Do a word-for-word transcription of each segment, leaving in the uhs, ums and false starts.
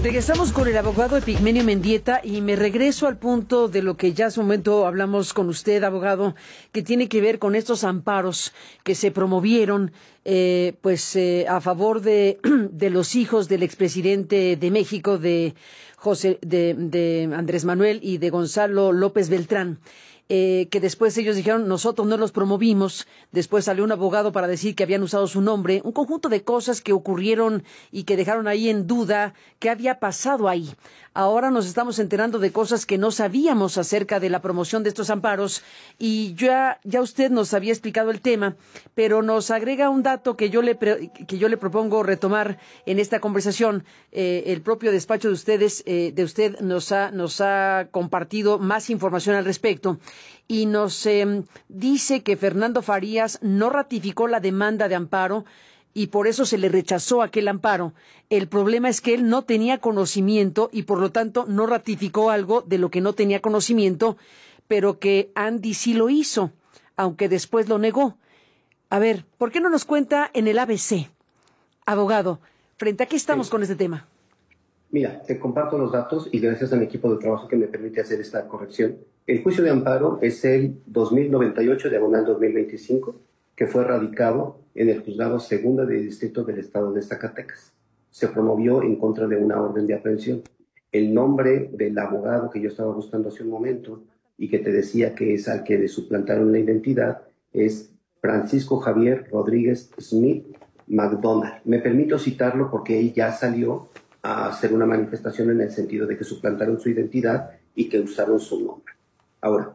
Regresamos con el abogado Epigmenio Mendieta y me regreso al punto de lo que ya hace un momento hablamos con usted, abogado, que tiene que ver con estos amparos que se promovieron eh, pues eh, a favor de, de los hijos del expresidente de México, de José, de, de Andrés Manuel y de Gonzalo López Beltrán. Eh, que después ellos dijeron, nosotros no los promovimos, después salió un abogado para decir que habían usado su nombre, un conjunto de cosas que ocurrieron y que dejaron ahí en duda qué había pasado ahí. Ahora nos estamos enterando de cosas que no sabíamos acerca de la promoción de estos amparos y ya, ya usted nos había explicado el tema, pero nos agrega un dato que yo le, pre, que yo le propongo retomar en esta conversación. Eh, el propio despacho de ustedes, eh, de usted nos ha, nos ha compartido más información al respecto. Y nos eh, dice que Fernando Farías no ratificó la demanda de amparo y por eso se le rechazó aquel amparo. El problema es que él no tenía conocimiento y por lo tanto no ratificó algo de lo que no tenía conocimiento, pero que Andy sí lo hizo, aunque después lo negó. A ver, ¿por qué no nos cuenta en el A B C, abogado? ¿Frente a qué estamos sí. con este tema? Mira, te comparto los datos y gracias a mi equipo de trabajo que me permite hacer esta corrección. El juicio de amparo es el dos mil noventa y ocho, diagonal dos mil veinticinco, que fue radicado en el juzgado segunda de distrito del estado de Zacatecas. Se promovió en contra de una orden de aprehensión. El nombre del abogado que yo estaba buscando hace un momento y que te decía que es al que le suplantaron la identidad es Francisco Javier Rodríguez Smith McDonald. Me permito citarlo porque él ya salió a hacer una manifestación en el sentido de que suplantaron su identidad y que usaron su nombre. Ahora,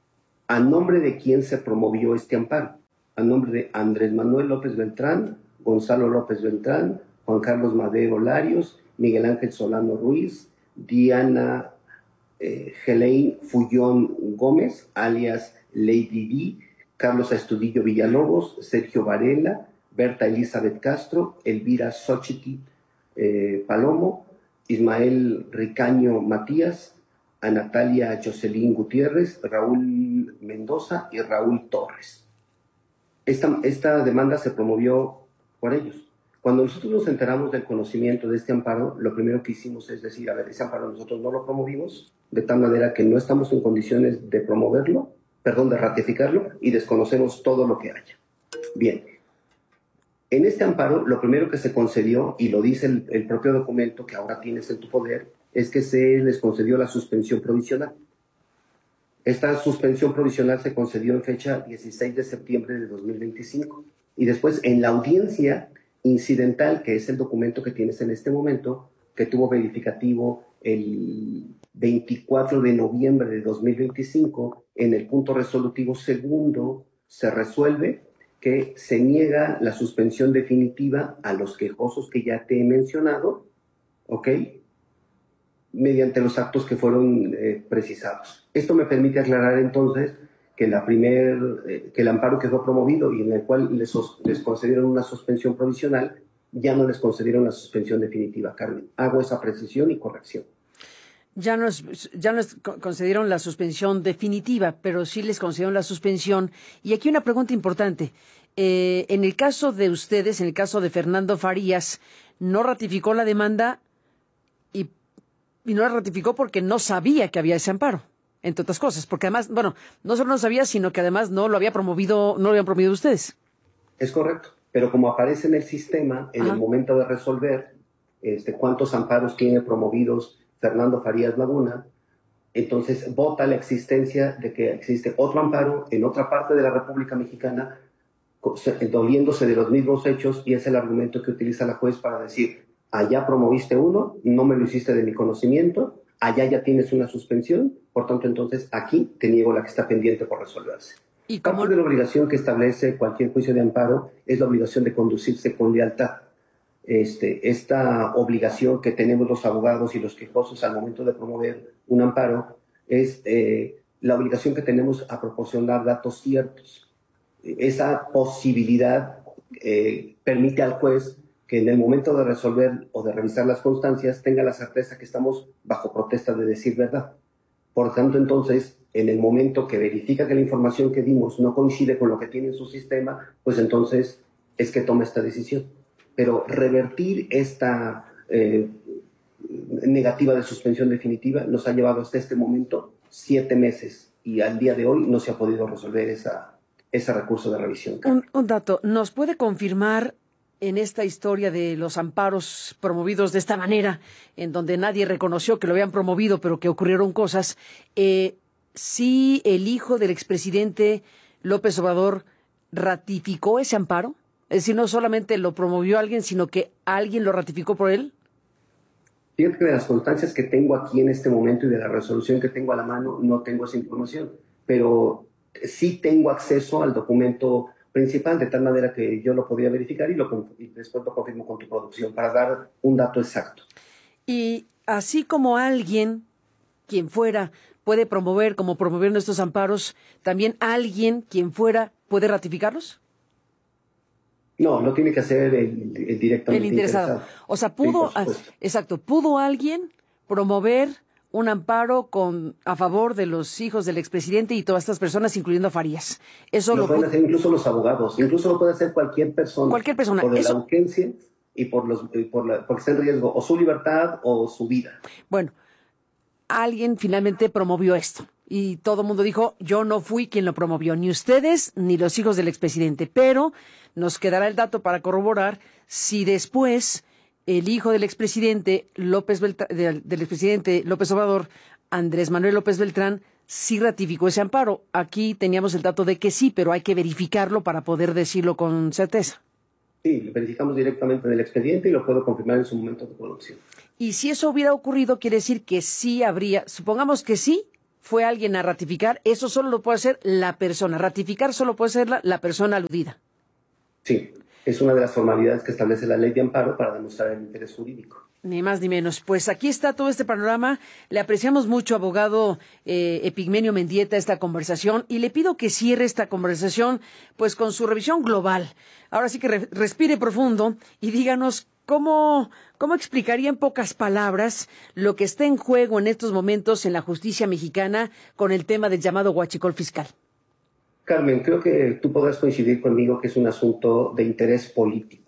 ¿a nombre de quién se promovió este amparo? A nombre de Andrés Manuel López Beltrán, Gonzalo López Beltrán, Juan Carlos Madero Larios, Miguel Ángel Solano Ruiz, Diana eh, Helaine Fullón Gómez, alias Lady D, Carlos Astudillo Villalobos, Sergio Varela, Berta Elizabeth Castro, Elvira Xochitl eh, Palomo, Ismael Ricaño Matías, a Natalia Jocelyn Gutiérrez, Raúl Mendoza y Raúl Torres. Esta, esta demanda se promovió por ellos. Cuando nosotros nos enteramos del conocimiento de este amparo, lo primero que hicimos es decir, a ver, ese amparo nosotros no lo promovimos, de tal manera que no estamos en condiciones de promoverlo, perdón, de ratificarlo, y desconocemos todo lo que haya. Bien, en este amparo, lo primero que se concedió, y lo dice el, el propio documento que ahora tienes en tu poder, es que se les concedió la suspensión provisional. Esta suspensión provisional se concedió en fecha dieciséis de septiembre de dos mil veinticinco. Y después, en la audiencia incidental, que es el documento que tienes en este momento, que tuvo verificativo el veinticuatro de noviembre de dos mil veinticinco, en el punto resolutivo segundo, se resuelve que se niega la suspensión definitiva a los quejosos que ya te he mencionado, ¿ok?, mediante los actos que fueron eh, precisados. Esto me permite aclarar entonces que, la primer, eh, que el amparo que fue promovido y en el cual les, les concedieron una suspensión provisional, ya no les concedieron la suspensión definitiva, Carmen. Hago esa precisión y corrección. Ya no, es, ya no les concedieron la suspensión definitiva, pero sí les concedieron la suspensión. Y aquí una pregunta importante. Eh, en el caso de ustedes, en el caso de Fernando Farías, no ratificó la demanda y Y no la ratificó porque no sabía que había ese amparo, entre otras cosas. Porque además, bueno, no solo no sabía, sino que además no lo había promovido, no lo habían promovido ustedes. Es correcto. Pero como aparece en el sistema, en Ajá. el momento de resolver este, cuántos amparos tiene promovidos Fernando Farías Laguna, entonces vota la existencia de que existe otro amparo en otra parte de la República Mexicana, doliéndose de los mismos hechos, y es el argumento que utiliza la juez para decir: allá promoviste uno, no me lo hiciste de mi conocimiento, allá ya tienes una suspensión, por tanto, entonces, aquí te niego la que está pendiente por resolverse. ¿Y cómo? Parte de la obligación que establece cualquier juicio de amparo es la obligación de conducirse con lealtad. Este, esta obligación que tenemos los abogados y los quejosos al momento de promover un amparo es eh, la obligación que tenemos a proporcionar datos ciertos. Esa posibilidad eh, permite al juez que en el momento de resolver o de revisar las constancias tenga la certeza que estamos bajo protesta de decir verdad. Por tanto, entonces, en el momento que verifica que la información que dimos no coincide con lo que tiene en su sistema, pues entonces es que toma esta decisión. Pero revertir esta, eh, negativa de suspensión definitiva nos ha llevado hasta este momento siete meses y al día de hoy no se ha podido resolver esa, ese recurso de revisión. Un, un dato, ¿nos puede confirmar en esta historia de los amparos promovidos de esta manera, en donde nadie reconoció que lo habían promovido, pero que ocurrieron cosas, eh, si el hijo del expresidente López Obrador ratificó ese amparo? Es decir, no solamente lo promovió alguien, sino que alguien lo ratificó por él. Fíjate que de las constancias que tengo aquí en este momento y de la resolución que tengo a la mano, no tengo esa información, pero sí tengo acceso al documento principal, de tal manera que yo lo podría verificar y, lo, y después lo confirmo con tu producción para dar un dato exacto. Y así como alguien, quien fuera, puede promover, como promovieron estos amparos, ¿también alguien, quien fuera, puede ratificarlos? No, lo tiene que hacer el, el directamente el interesado. interesado. O sea, pudo, sí, exacto, pudo alguien promover un amparo con a favor de los hijos del expresidente y todas estas personas, incluyendo a Farías. Eso lo, lo pueden pudo hacer incluso los abogados, incluso lo puede hacer cualquier persona. Cualquier persona. Por Eso... la urgencia y por los, por la, porque está en riesgo o su libertad o su vida. Bueno, alguien finalmente promovió esto. Y todo el mundo dijo, yo no fui quien lo promovió, ni ustedes ni los hijos del expresidente. Pero nos quedará el dato para corroborar si después el hijo del expresidente López Beltrán, del, del expresidente López Obrador, Andrés Manuel López Beltrán, sí ratificó ese amparo. Aquí teníamos el dato de que sí, pero hay que verificarlo para poder decirlo con certeza. Sí, lo verificamos directamente en el expediente y lo puedo confirmar en su momento de producción. Y si eso hubiera ocurrido, quiere decir que sí habría, supongamos que sí, fue alguien a ratificar, eso solo lo puede hacer la persona. Ratificar solo puede ser la, la persona aludida. Sí, es una de las formalidades que establece la ley de amparo para demostrar el interés jurídico. Ni más ni menos. Pues aquí está todo este panorama. Le apreciamos mucho, abogado eh, Epigmenio Mendieta, esta conversación y le pido que cierre esta conversación pues con su revisión global. Ahora sí que re respire profundo y díganos cómo, cómo explicaría en pocas palabras lo que está en juego en estos momentos en la justicia mexicana con el tema del llamado huachicol fiscal. Carmen, creo que tú podrás coincidir conmigo que es un asunto de interés político.